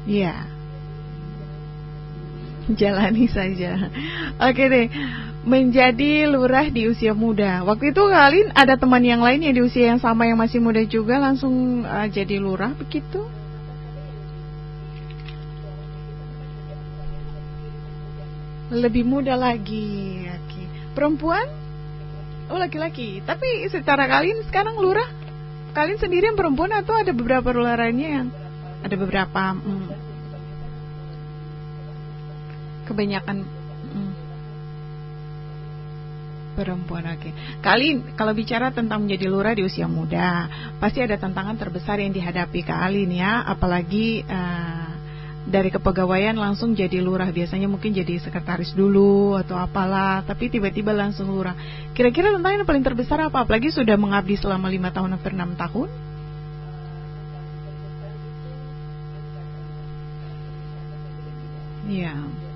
Iya. Jalani saja. Oke deh. Menjadi lurah di usia muda. Waktu itu Kak Alin ada teman yang lain yang di usia yang sama yang masih muda juga langsung jadi lurah begitu? Lebih muda lagi. Oke. Perempuan? Oh, laki-laki. Tapi secara Kalian sekarang lurah, Kalian sendiri yang perempuan atau ada beberapa lurahannya yang ada beberapa kebanyakan perempuan. Oke. Kalian kalau bicara tentang menjadi lurah di usia muda, pasti ada tantangan terbesar yang dihadapi Kalian ya, apalagi dari kepegawaian langsung jadi lurah. Biasanya mungkin jadi sekretaris dulu atau apalah, tapi tiba-tiba langsung lurah. Kira-kira tantangan yang paling terbesar apa? Apalagi sudah mengabdi selama 5 tahun hampir 6 tahun. Iya.